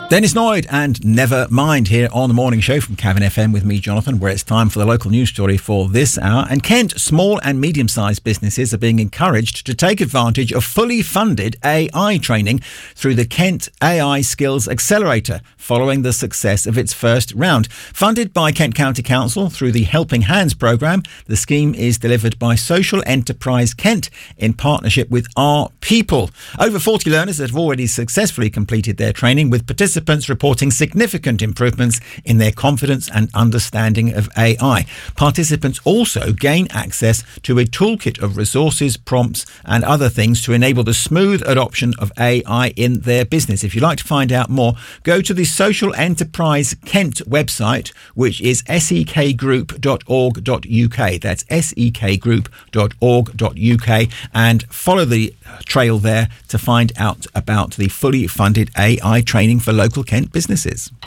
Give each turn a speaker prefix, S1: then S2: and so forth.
S1: Dennis Noyd and Never Mind here on the morning show from Cavan FM with me, Jonathan, where it's time for the local news story for this hour. And Kent, small and medium-sized businesses are being encouraged to take advantage of fully funded AI training through the Kent AI Skills Accelerator, following the success of its first round. Funded by Kent County Council through the Helping Hands programme, the scheme is delivered by Social Enterprise Kent in partnership with Our People. Over 40 learners have already successfully completed their training, with participants reporting significant improvements in their confidence and understanding of AI. Participants also gain access to a toolkit of resources, prompts and other things to enable the smooth adoption of AI in their business. If you'd like to find out more, go to the Social Enterprise Kent website, which is sekgroup.org.uk. That's sekgroup.org.uk, and follow the trail there to find out about the fully funded AI training for local Kent businesses.